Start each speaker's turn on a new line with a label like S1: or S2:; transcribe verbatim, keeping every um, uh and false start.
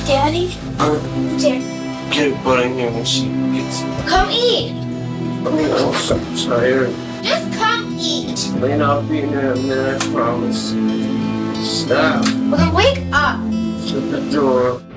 S1: Daddy? Dad.
S2: Get butt in here when she gets.
S1: Come eat.
S2: I'm so tired.
S1: Just come eat.
S2: Lane, I'll be in there in a minute, I promise. Stop.
S1: Well, then wake up.
S2: Shut the door.